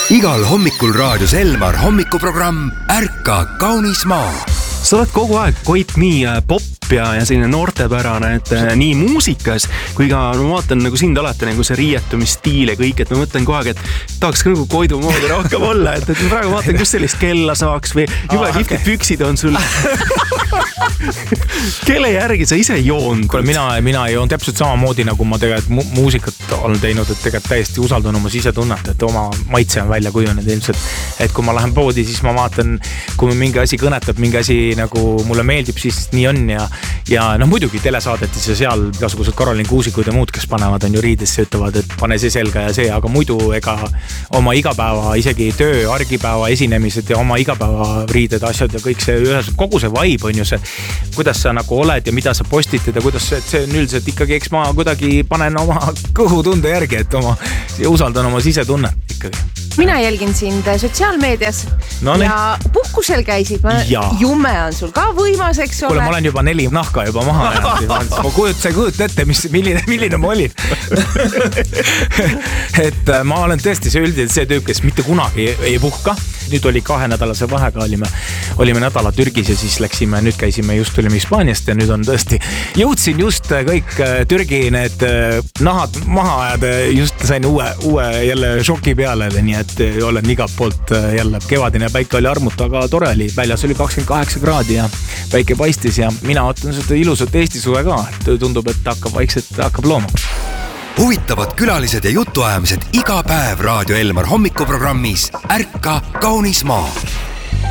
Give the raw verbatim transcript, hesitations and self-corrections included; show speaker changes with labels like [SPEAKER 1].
[SPEAKER 1] Igal hommikul raadios Elmar hommikuprogramm Ärka kaunis maa.
[SPEAKER 2] Sa oled kogu aeg, Koit, nii pop ja, ja selline noortepärane, et nii muusikas kui ka ma vaatan nagu sind alati nagu see riietumisstiil ja kõik, et ma mõtlen kogu aeg, et tahaks ka nagu Koidu moodi rohkem olla, et, et ma praegu vaatan, kus sellist kella saaks või jube kihvtid püksid on sul. Kelle järgi sa ise joond?
[SPEAKER 3] Kuule, mina, mina joon täpselt sama moodi, nagu ma tegelikult mu- muusikat olen teinud, et tegelikult täiesti usaldan oma sisetunnet, et oma maitse on välja kujunenud ilmselt. Et kui ma lähen poodi, siis ma vaatan, kui mingi asi kõnetab, mingi asi nagu mulle meeldib, siis nii on ja, ja noh, muidugi telesaadetis ja seal igasugused Karolin Kuusikud ja muud, kes panevad on ju riidesse, ütlevad, et pane see selga ja see, aga muidu ega oma igapäeva, isegi töö, argipäeva esinemised ja oma igapäeva riided, asjad ja kõik see ühes, kogu see vibe on ju see, kuidas sa nagu oled ja mida sa postitad ja kuidas see, see on üldiselt ikkagi, eks ma kuidagi panen oma kõhutunde järgi, et oma, ja usaldan oma sisetunnet ikkagi.
[SPEAKER 4] Mina jälgin sind sotsiaalmeedias no, ja puhkusel käisid. Ma, jume on sul ka võimas, eks ole.
[SPEAKER 3] Kuule, ma olen juba neli nahka juba maha jäänud. Ma kujut, sa ei kujut ette, mis, milline, milline ma olin. Et ma olen tõesti see üldiselt see tüüp, kes mitte kunagi ei puhka. Nüüd oli kahe nädalase vahega, olime, olime nädala Türgis ja siis läksime, nüüd käisime just tulime Hispaaniast ja nüüd on tõesti, jõudsin just kõik Türgi need nahad maha ajada, just sain uue, uue jälle šoki peale, nii et olen igalt poolt jälle kevadine päike oli armuta, aga tore oli, väljas oli kakskümmend kaheksa kraadi ja päike paistis ja mina ootan seda ilusat Eesti suve ka, et tundub, et hakkab vaikselt, hakkab looma.
[SPEAKER 1] Huvitavad külalised ja jutuajamised iga päev Raadio Elmar hommikuprogrammis Ärka kaunis maa.